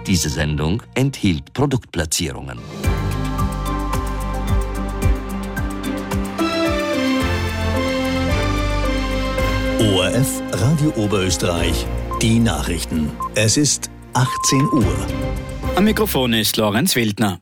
Diese Sendung enthielt Produktplatzierungen. ORF Radio Oberösterreich, die Nachrichten. Es ist 18 Uhr. Am Mikrofon ist Lorenz Wildner.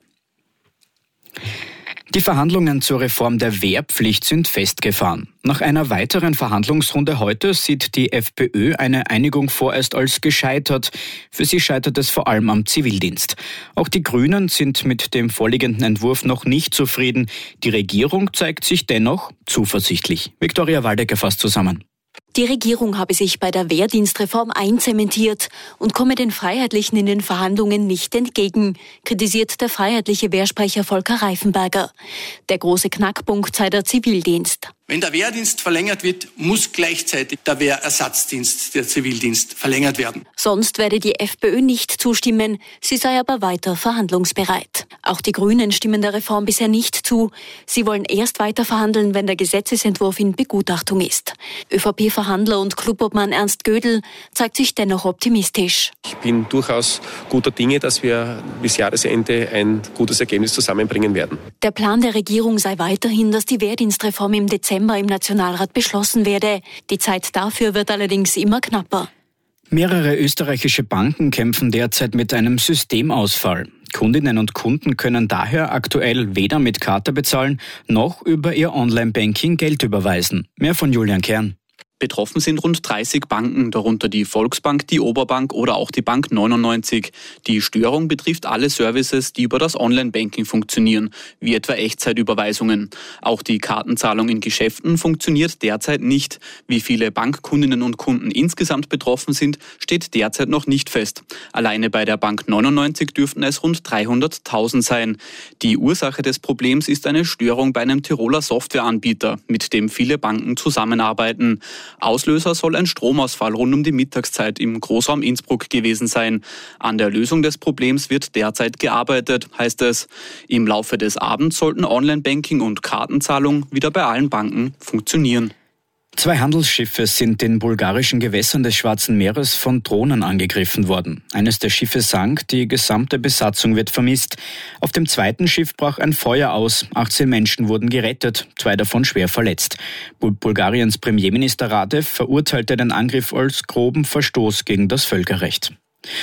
Die Verhandlungen zur Reform der Wehrpflicht sind festgefahren. Nach einer weiteren Verhandlungsrunde heute sieht die FPÖ eine Einigung vorerst als gescheitert. Für sie scheitert es vor allem am Zivildienst. Auch die Grünen sind mit dem vorliegenden Entwurf noch nicht zufrieden. Die Regierung zeigt sich dennoch zuversichtlich. Viktoria Waldecker fasst zusammen. Die Regierung habe sich bei der Wehrdienstreform einzementiert und komme den Freiheitlichen in den Verhandlungen nicht entgegen, kritisiert der freiheitliche Wehrsprecher Volker Reifenberger. Der große Knackpunkt sei der Zivildienst. Wenn der Wehrdienst verlängert wird, muss gleichzeitig der Wehrersatzdienst, der Zivildienst, verlängert werden. Sonst werde die FPÖ nicht zustimmen, sie sei aber weiter verhandlungsbereit. Auch die Grünen stimmen der Reform bisher nicht zu. Sie wollen erst weiter verhandeln, wenn der Gesetzesentwurf in Begutachtung ist. ÖVP-Verhandler und Clubobmann Ernst Gödel zeigt sich dennoch optimistisch. Ich bin durchaus guter Dinge, dass wir bis Jahresende ein gutes Ergebnis zusammenbringen werden. Der Plan der Regierung sei weiterhin, dass die Wehrdienstreform im Dezember im Nationalrat beschlossen werde. Die Zeit dafür wird allerdings immer knapper. Mehrere österreichische Banken kämpfen derzeit mit einem Systemausfall. Kundinnen und Kunden können daher aktuell weder mit Karte bezahlen, noch über ihr Online-Banking Geld überweisen. Mehr von Julian Kern. Betroffen sind rund 30 Banken, darunter die Volksbank, die Oberbank oder auch die Bank 99. Die Störung betrifft alle Services, die über das Online-Banking funktionieren, wie etwa Echtzeitüberweisungen. Auch die Kartenzahlung in Geschäften funktioniert derzeit nicht. Wie viele Bankkundinnen und Kunden insgesamt betroffen sind, steht derzeit noch nicht fest. Alleine bei der Bank 99 dürften es rund 300.000 sein. Die Ursache des Problems ist eine Störung bei einem Tiroler Softwareanbieter, mit dem viele Banken zusammenarbeiten. Auslöser soll ein Stromausfall rund um die Mittagszeit im Großraum Innsbruck gewesen sein. An der Lösung des Problems wird derzeit gearbeitet, heißt es. Im Laufe des Abends sollten Online-Banking und Kartenzahlung wieder bei allen Banken funktionieren. 2 Handelsschiffe sind in bulgarischen Gewässern des Schwarzen Meeres von Drohnen angegriffen worden. Eines der Schiffe sank, die gesamte Besatzung wird vermisst. Auf dem zweiten Schiff brach ein Feuer aus. 18 Menschen wurden gerettet, 2 davon schwer verletzt. Bulgariens Premierminister Radev verurteilte den Angriff als groben Verstoß gegen das Völkerrecht.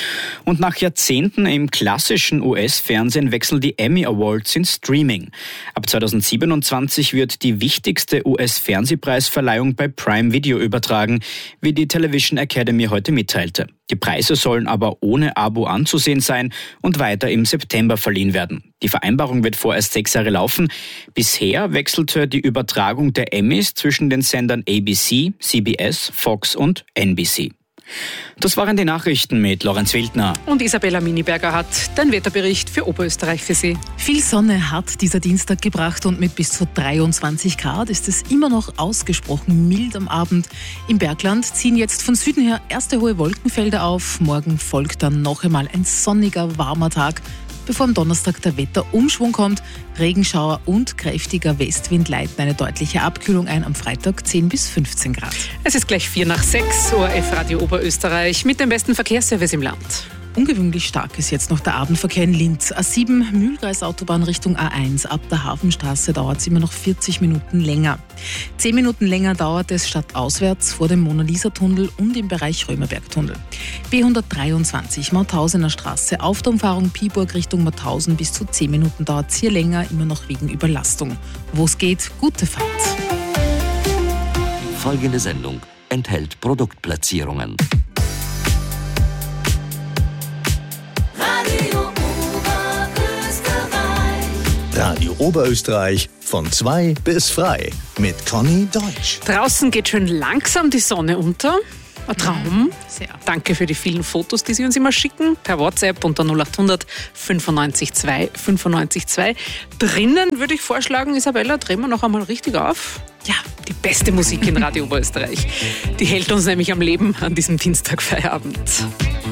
Und nach Jahrzehnten im klassischen US-Fernsehen wechseln die Emmy Awards in Streaming. Ab 2027 wird die wichtigste US-Fernsehpreisverleihung bei Prime Video übertragen, wie die Television Academy heute mitteilte. Die Preise sollen aber ohne Abo anzusehen sein und weiter im September verliehen werden. Die Vereinbarung wird vorerst 6 Jahre laufen. Bisher wechselte die Übertragung der Emmys zwischen den Sendern ABC, CBS, Fox und NBC. Das waren die Nachrichten mit Lorenz Wildner. Und Isabella Miniberger hat den Wetterbericht für Oberösterreich für Sie. Viel Sonne hat dieser Dienstag gebracht und mit bis zu 23 Grad ist es immer noch ausgesprochen mild am Abend. Im Bergland ziehen jetzt von Süden her erste hohe Wolkenfelder auf. Morgen folgt dann noch einmal ein sonniger, warmer Tag, bevor am Donnerstag der Wetterumschwung kommt. Regenschauer und kräftiger Westwind leiten eine deutliche Abkühlung ein. Am Freitag 10 bis 15 Grad. Es ist gleich 5:04, ORF Radio Oberösterreich mit dem besten Verkehrsservice im Land. Ungewöhnlich stark ist jetzt noch der Abendverkehr in Linz. A7 Mühlkreisautobahn Richtung A1. Ab der Hafenstraße dauert es immer noch 40 Minuten länger. 10 Minuten länger dauert es stadtauswärts vor dem Mona-Lisa-Tunnel und im Bereich Römerberg-Tunnel. B123 Mauthausener Straße auf der Umfahrung Piburg Richtung Mauthausen. Bis zu 10 Minuten dauert es hier länger, immer noch wegen Überlastung. Wo es geht, gute Fahrt. Folgende Sendung enthält Produktplatzierungen. Radio Oberösterreich von 2 bis frei mit Conny Deutsch. Draußen geht schön langsam die Sonne unter. Ein Traum. Sehr. Danke für die vielen Fotos, die Sie uns immer schicken, per WhatsApp unter 0800 95 2 95 2. Drinnen würde ich vorschlagen, Isabella, drehen wir noch einmal richtig auf. Ja, die beste Musik in Radio Oberösterreich. Die hält uns nämlich am Leben an diesem Dienstagfeierabend.